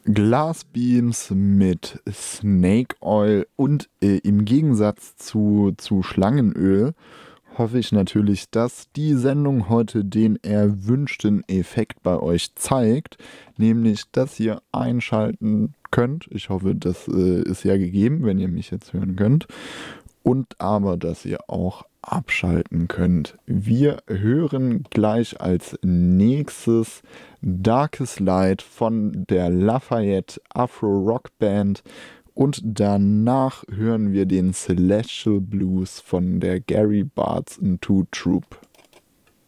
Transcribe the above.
Glassbeams mit Snake Oil und im Gegensatz zu Schlangenöl hoffe ich natürlich, dass die Sendung heute den erwünschten Effekt bei euch zeigt, nämlich, dass ihr einschalten könnt. Ich hoffe, das ist ja gegeben, wenn ihr mich jetzt hören könnt. Und aber, dass ihr auch abschalten könnt. Wir hören gleich als nächstes Darkest Light von der Lafayette Afro Rock Band und danach hören wir den Celestial Blues von der Gary Bart's 2 Troupe.